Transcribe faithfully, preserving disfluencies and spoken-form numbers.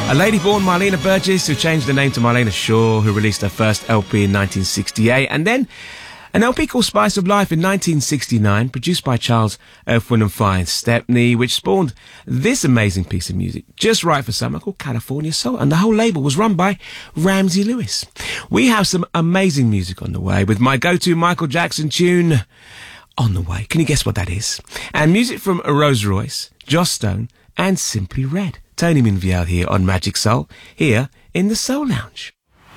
A lady born Marlena Burgess, who changed her name to Marlena Shaw, who released her first L P in nineteen sixty-eight, and then an L P called Spice of Life in nineteen sixty-nine, produced by Charles Earth, Wind and Fire and Stepney, which spawned this amazing piece of music, just right for summer, called California Soul, and the whole label was run by Ramsey Lewis. We have some amazing music on the way, with my go-to Michael Jackson tune on the way. Can you guess what that is? And music from Rose Royce, Joss Stone, and Simply Red. Tony Minviel here on Magic Soul, here in the Soul Lounge.